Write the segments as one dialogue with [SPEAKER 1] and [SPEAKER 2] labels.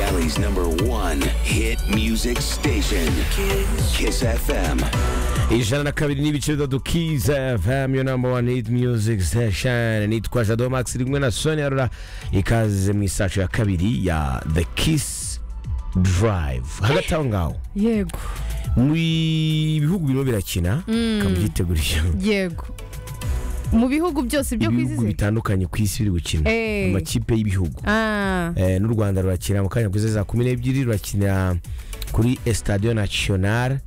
[SPEAKER 1] Kigali's #1 hit music station. Kiss FM.
[SPEAKER 2] ijana na kabiri n'ibice bitatu Kiss FM, your #1 hit music station. Nitwa Jado Max rimwe na Sonia Rora, ikaze mu isacu ya kabiri ya The Kiss Drive. Hagati aho ngaho
[SPEAKER 3] yego
[SPEAKER 2] mu bihugu birimo birakina kamugitegurisha
[SPEAKER 3] yego mu bihugu byose byo
[SPEAKER 2] ibihugu
[SPEAKER 3] kwizizira
[SPEAKER 2] bitandukanye ku isi biri gukina amakipe y'ibihugu n'u Rwanda rurakina mu kanya kugeza 12 rurakina kuri Estadio Nacional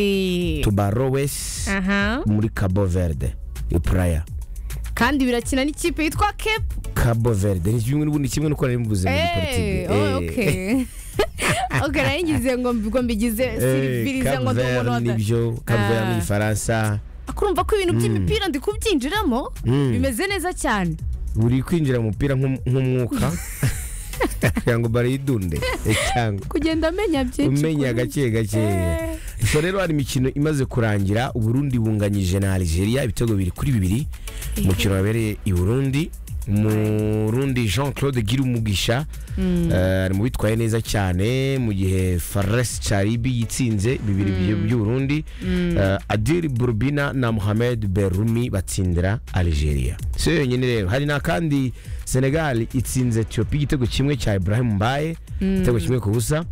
[SPEAKER 2] Tubarões muri Cabo Verde Praia,
[SPEAKER 3] kandi birakina n'ikipe yitwa
[SPEAKER 2] Cabo Verde. Ni kimwe nuko nari mvuze muri Portugal.
[SPEAKER 3] Okay. Okay, naringize ngo mbigize Silvirize ngo ndumva
[SPEAKER 2] nibyo Cabo Verde mu Faransa.
[SPEAKER 3] Akurumva ko ibintu by'imipira ndi kubyinjiramo bimeze neza cyane.
[SPEAKER 2] Uri kwinjira mu mupira nk'umwuka cyangwa barayidunde cyangwa
[SPEAKER 3] kugenda amenya byinshi
[SPEAKER 2] umenya gake. So rero hari imikino imaze kurangira. Uburundi bunganyije na Algeria ibitego 2-2 umukino wabereye i Burundi. Murundi Jean-Claude Girumugisha ari mu bitwaye neza cyane, mu gihe Fares Charibi yitsinze bibiri by'Uburundi. Adil Burbina na Mohamed Berumi batsindira Algeria. So yonyine rero hari na kandi Senegal itsinze Ethiopia igitego kimwe cya Ibrahim Mbaye, igitego kimwe ku busa.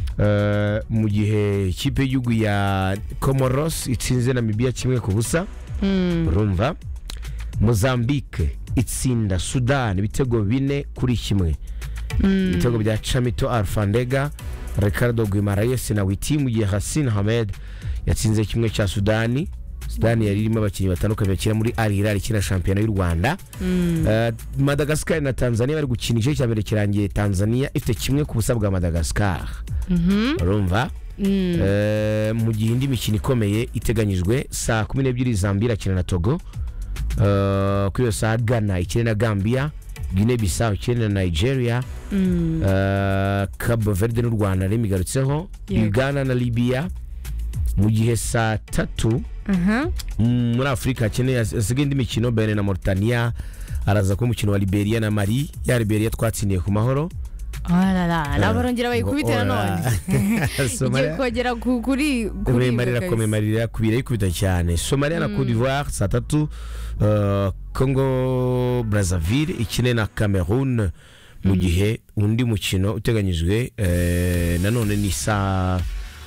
[SPEAKER 2] Mu gihe ikipe y'igihugu ya Comoros itsinze Namibia kimwe ku busa. Urumva Mozambique itsinda Sudan ibitego 4-1. Ibitego bya Chamito Alfandega, Ricardo Guimaraes na Witi, mu gihe Hassan Hamed yatsinze kimwe cya Sudani. Sudani yari irimo abakinnyi batandukanye bakina muri Al Hilal ikina shampiyona y'u Rwanda. Madagascar na Tanzania bari gukina igice cya mbere kirangiye Tanzania ifite kimwe ku busa bwa Madagascar. Urumva mu gihe indi mikino ikomeye iteganyijwe saa 12 Zambia ikina na Togo. Kuri yo saa Ghana ikina na Gambia, Guinea Bissau ikina na Nigeria, Cabo Verde n'u Rwanda remigarutseho, Uganda na Libya. Mu gihe saa 3 muri Afrika hakeneye asigaye indi mikino. Benin na Mauritania, araza ko umukino wa Liberia na Mali. Ya Liberia twatsindiye ku mahoro.
[SPEAKER 3] Nabarongera bayikubitira none igiye kogera kuri
[SPEAKER 2] Marira kubira ikubita cyane. Somalia na Côte d'Ivoire saa 3. Congo Brazzaville ikine na Cameroon, mu gihe undi mukino uteganyijwe nanone ni saa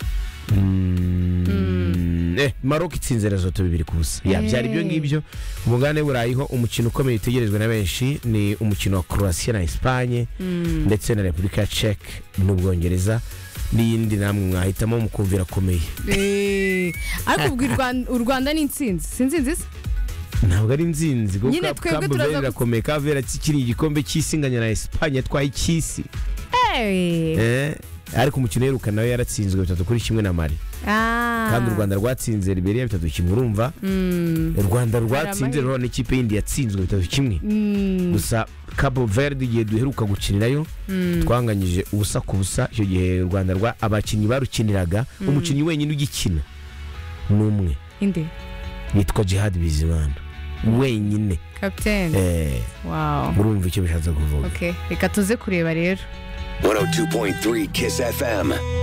[SPEAKER 2] Maroc itsinze Lesotho 2 ku busa. Byari byo ngibyo. Umugane burayiho umukino ukomeye utegerejwe na benshi ni umukino wa Croatia na Espagne ndetse na Republika Czech n'Ubwongereza. N'iyindi namwe mwahitamo mukumvira komeye.
[SPEAKER 3] Ariko u Rwanda ni insinzi sinzinzi
[SPEAKER 2] ntabwo ari inzinzi kuko
[SPEAKER 3] Cabo
[SPEAKER 2] Verde irakomeye. Cabo Verde kiri igikombe cy'isinganya na Espagne twaye cy'isi. Ariko umukino yeruka nawe yaratsinzwe 3-1 na Mali. Kandi u Rwanda rwatsinze Liberia 3-1. Urumva u Rwanda rwatsinze rero n'ikipe yindi yatsinzwe 3-1. Gusa Cabo Verde igihe duheruka gukinirayo twanganyije ubusa ku busa. Icyo gihe u Rwanda abakinnyi barukiniraga umukinnyi wenyine ugikina n'umwe
[SPEAKER 3] inde
[SPEAKER 2] yitwa Jihad Bizimana wenyine
[SPEAKER 3] captain. Wow,
[SPEAKER 2] urumva icyo bishatse kuvuga.
[SPEAKER 3] Okay, reka tuze kureba rero
[SPEAKER 1] 102.3 Kiss FM.